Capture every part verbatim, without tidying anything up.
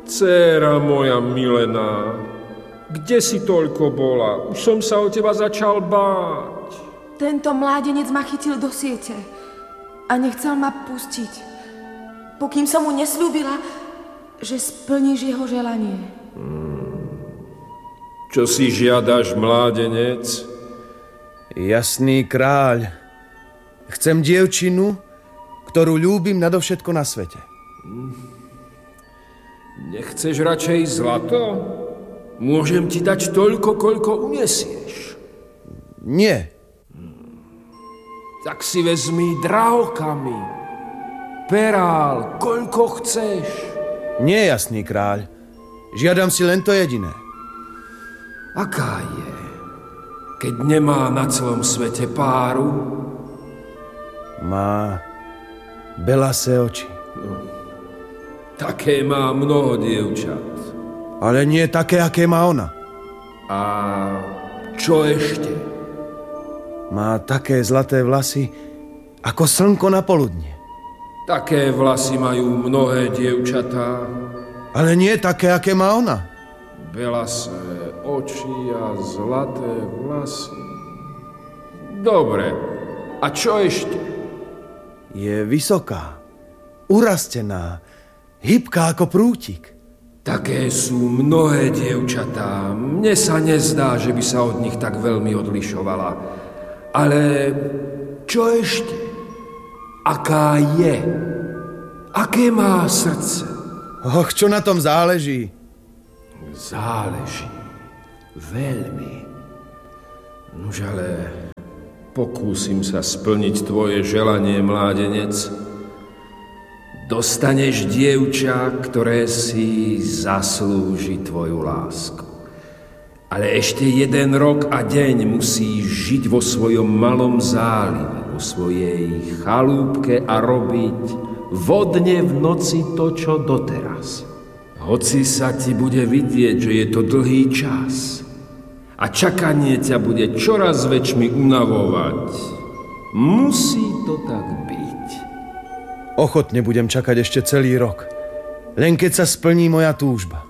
Dcéra moja milená, kde si toľko bola? Už som sa o teba začal báť. Tento mládenec ma chytil do siete a nechcel ma pustiť, pokým som mu nesľúbila, že splníš jeho želanie. Hmm. Čo si žiadaš, mládenec? Jasný kráľ, chcem dievčinu, ktorú ľúbim nadovšetko na svete. Nechceš radšej zlato? Môžem ti dať toľko, koľko uniesieš. Nie. Tak si vezmi drahokamy, perál, koľko chceš. Nie, jasný kráľ. Žiadam si len to jediné. Aká je, keď nemá na celom svete páru? Má belasé oči. No, také má mnoho dievčat. Ale nie také, aké má ona. A čo ešte? Má také zlaté vlasy, ako slnko na poludne. Také vlasy majú mnohé dievčatá. Ale nie také, aké má ona. Belasé oči a zlaté vlasy. Dobre, a čo ešte? Je vysoká, urastená, hybká ako prútik. Také sú mnohé dievčatá. Mne sa nezdá, že by sa od nich tak veľmi odlišovala. Ale čo ešte? Aká je? Aké má srdce? Och, čo na tom záleží? Záleží. Veľmi. Nuž ale pokúsim sa splniť tvoje želanie, mládenec. Dostaneš dievča, ktoré si zaslúži tvoju lásku. Ale ešte jeden rok a deň musíš žiť vo svojom malom zálive, vo svojej chalúbke a robiť vodne v noci to, čo doteraz. Hoci sa ti bude vidieť, že je to dlhý čas a čakanie ťa bude čoraz väčšmi unavovať, musí to tak byť. Ochotne budem čakať ešte celý rok, len keď sa splní moja túžba.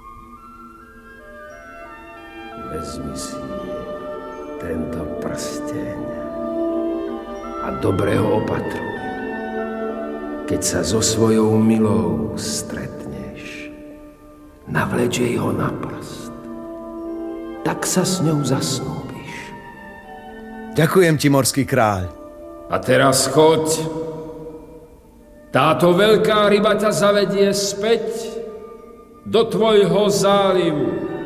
Vezmi si tento prsteň a dobre ho opatruj. Keď sa so svojou milou stretneš, navleč jej ho na prst. Tak sa s ňou zasnúbiš. Ďakujem ti, morský kráľ. A teraz choď. Táto veľká ryba ťa zavedie späť do tvojho zálivu.